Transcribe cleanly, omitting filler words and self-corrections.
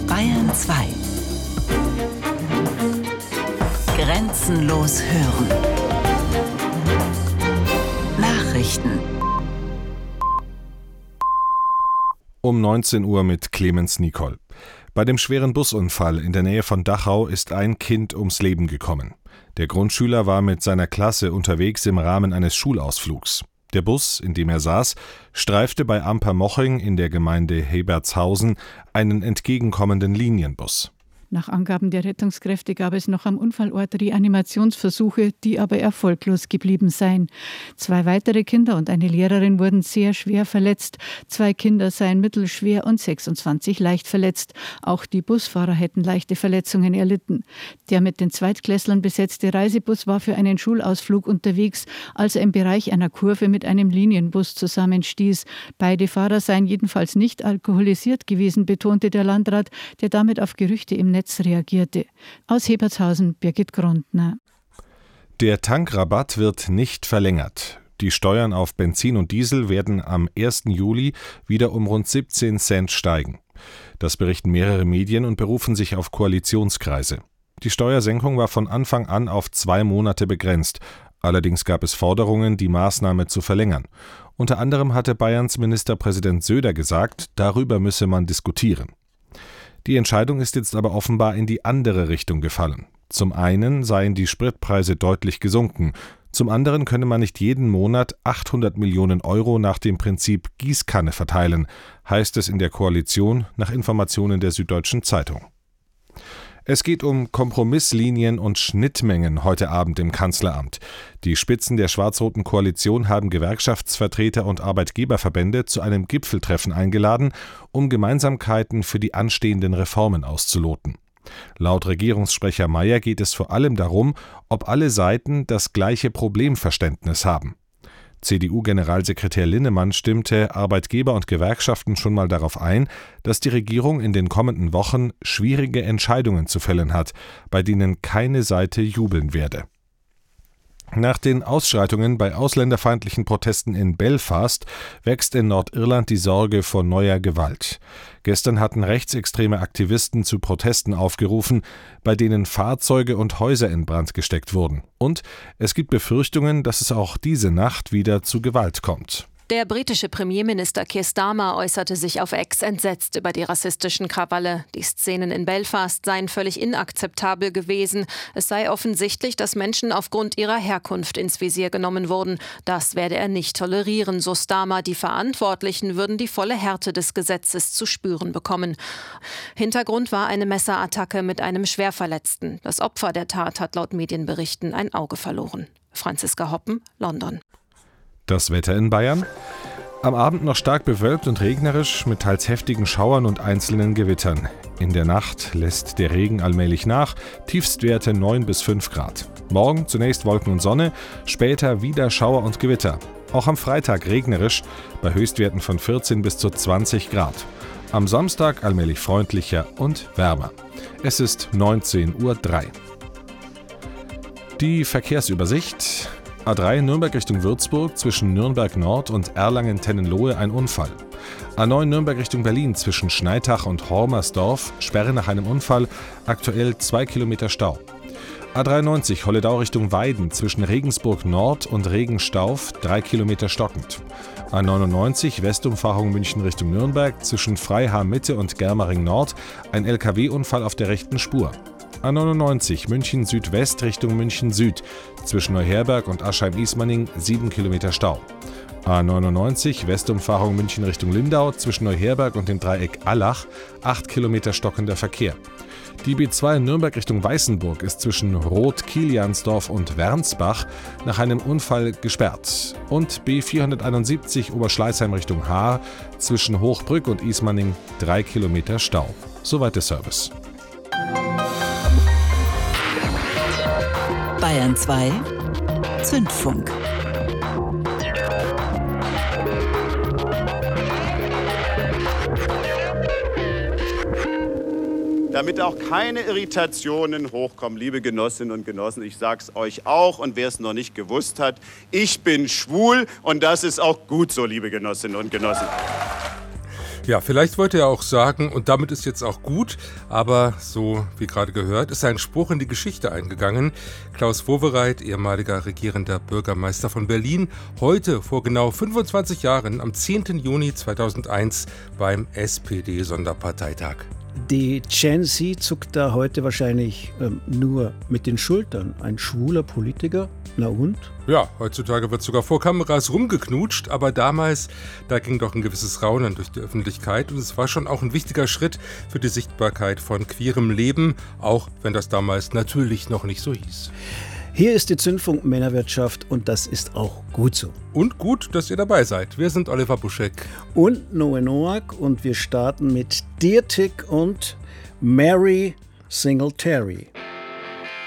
Bayern 2. Grenzenlos hören. Nachrichten. Um 19 Uhr mit Clemens Nicol. Bei dem schweren Busunfall in der Nähe von Dachau ist ein Kind ums Leben gekommen. Der Grundschüler war mit seiner Klasse unterwegs im Rahmen eines Schulausflugs. Der Bus, in dem er saß, streifte bei Ampermoching in der Gemeinde Hebertshausen einen entgegenkommenden Linienbus. Nach Angaben der Rettungskräfte gab es noch am Unfallort Reanimationsversuche, die aber erfolglos geblieben seien. 2 weitere Kinder und eine Lehrerin wurden sehr schwer verletzt. 2 Kinder seien mittelschwer und 26 leicht verletzt. Auch die Busfahrer hätten leichte Verletzungen erlitten. Der mit den Zweitklässlern besetzte Reisebus war für einen Schulausflug unterwegs, als er im Bereich einer Kurve mit einem Linienbus zusammenstieß. Beide Fahrer seien jedenfalls nicht alkoholisiert gewesen, betonte der Landrat, der damit auf Gerüchte im Netz reagierte. Aus Hebertshausen, Birgit Grundner. Der Tankrabatt wird nicht verlängert. Die Steuern auf Benzin und Diesel werden am 1. Juli wieder um rund 17 Cent steigen. Das berichten mehrere Medien und berufen sich auf Koalitionskreise. Die Steuersenkung war von Anfang an auf 2 Monate begrenzt. Allerdings gab es Forderungen, die Maßnahme zu verlängern. Unter anderem hatte Bayerns Ministerpräsident Söder gesagt, darüber müsse man diskutieren. Die Entscheidung ist jetzt aber offenbar in die andere Richtung gefallen. Zum einen seien die Spritpreise deutlich gesunken, zum anderen könne man nicht jeden Monat 800 Millionen Euro nach dem Prinzip Gießkanne verteilen, heißt es in der Koalition nach Informationen der Süddeutschen Zeitung. Es geht um Kompromisslinien und Schnittmengen heute Abend im Kanzleramt. Die Spitzen der schwarz-roten Koalition haben Gewerkschaftsvertreter und Arbeitgeberverbände zu einem Gipfeltreffen eingeladen, um Gemeinsamkeiten für die anstehenden Reformen auszuloten. Laut Regierungssprecher Mayer geht es vor allem darum, ob alle Seiten das gleiche Problemverständnis haben. CDU-Generalsekretär Linnemann stimmte Arbeitgeber und Gewerkschaften schon mal darauf ein, dass die Regierung in den kommenden Wochen schwierige Entscheidungen zu fällen hat, bei denen keine Seite jubeln werde. Nach den Ausschreitungen bei ausländerfeindlichen Protesten in Belfast wächst in Nordirland die Sorge vor neuer Gewalt. Gestern hatten rechtsextreme Aktivisten zu Protesten aufgerufen, bei denen Fahrzeuge und Häuser in Brand gesteckt wurden. Und es gibt Befürchtungen, dass es auch diese Nacht wieder zu Gewalt kommt. Der britische Premierminister Keir Starmer äußerte sich auf X entsetzt über die rassistischen Krawalle. Die Szenen in Belfast seien völlig inakzeptabel gewesen. Es sei offensichtlich, dass Menschen aufgrund ihrer Herkunft ins Visier genommen wurden. Das werde er nicht tolerieren, so Starmer. Die Verantwortlichen würden die volle Härte des Gesetzes zu spüren bekommen. Hintergrund war eine Messerattacke mit einem Schwerverletzten. Das Opfer der Tat hat laut Medienberichten ein Auge verloren. Franziska Hoppen, London. Das Wetter in Bayern? Am Abend noch stark bewölkt und regnerisch mit teils heftigen Schauern und einzelnen Gewittern. In der Nacht lässt der Regen allmählich nach, Tiefstwerte 9 bis 5 Grad. Morgen zunächst Wolken und Sonne, später wieder Schauer und Gewitter. Auch am Freitag regnerisch, bei Höchstwerten von 14 bis zu 20 Grad. Am Samstag allmählich freundlicher und wärmer. Es ist 19:03 Uhr. Die Verkehrsübersicht. A3 Nürnberg Richtung Würzburg, zwischen Nürnberg Nord und Erlangen-Tennenlohe ein Unfall. A9 Nürnberg Richtung Berlin, zwischen Schneitach und Hormersdorf, Sperre nach einem Unfall, aktuell 2 Kilometer Stau. A93 Holledau Richtung Weiden, zwischen Regensburg Nord und Regenstauf, 3 Kilometer stockend. A99 Westumfahrung München Richtung Nürnberg, zwischen Freiham Mitte und Germering Nord, ein LKW-Unfall auf der rechten Spur. A99 München Südwest Richtung München Süd, zwischen Neuherberg und Aschheim-Ismaning 7 Kilometer Stau. A99 Westumfahrung München Richtung Lindau, zwischen Neuherberg und dem Dreieck Allach 8 Kilometer stockender Verkehr. Die B2 Nürnberg Richtung Weißenburg ist zwischen Roth-Kiliansdorf und Wernsbach nach einem Unfall gesperrt. Und B471 Oberschleißheim Richtung Haar, zwischen Hochbrück und Ismaning 3 Kilometer Stau. Soweit der Service. Bayern 2 Zündfunk. Damit auch keine Irritationen hochkommen, liebe Genossinnen und Genossen, ich sag's euch auch und wer es noch nicht gewusst hat, ich bin schwul und das ist auch gut so, liebe Genossinnen und Genossen. Ja, vielleicht wollte er auch sagen, und damit ist jetzt auch gut, aber so wie gerade gehört, ist ein Spruch in die Geschichte eingegangen. Klaus Wowereit, ehemaliger regierender Bürgermeister von Berlin, heute vor genau 25 Jahren, am 10. Juni 2001 beim SPD-Sonderparteitag. Die Gen Z zuckt da heute wahrscheinlich nur mit den Schultern. Ein schwuler Politiker? Na und? Ja, heutzutage wird sogar vor Kameras rumgeknutscht, aber damals, da ging doch ein gewisses Raunen durch die Öffentlichkeit und es war schon auch ein wichtiger Schritt für die Sichtbarkeit von queerem Leben, auch wenn das damals natürlich noch nicht so hieß. Hier ist die Zündfunk Männerwirtschaft und das ist auch gut so. Und gut, dass ihr dabei seid. Wir sind Oliver Buschek und Noe Noack und wir starten mit Dear Tick und Mary Singletary.